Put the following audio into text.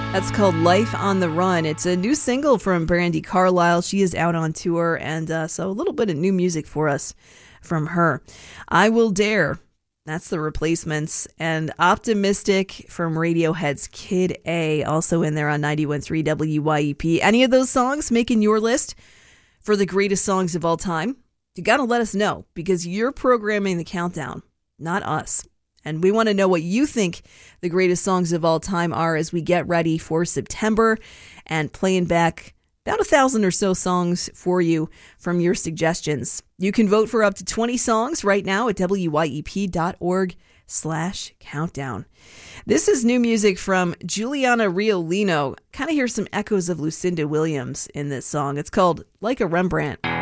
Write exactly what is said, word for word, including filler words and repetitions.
That's called Life on the Run. It's a new single from Brandi Carlile. She is out on tour, and uh, so a little bit of new music for us from her. I Will Dare. That's The Replacements. And Optimistic from Radiohead's Kid A, also in there on ninety-one point three W Y E P. Any of those songs making your list for the greatest songs of all time? You got to let us know, because you're programming the countdown, not us. And we want to know what you think the greatest songs of all time are as we get ready for September and playing back about a thousand or so songs for you from your suggestions. You can vote for up to twenty songs right now at W Y E P dot org slash countdown. This is new music from Juliana Riolino. Kind of hear some echoes of Lucinda Williams in this song. It's called Like a Rembrandt.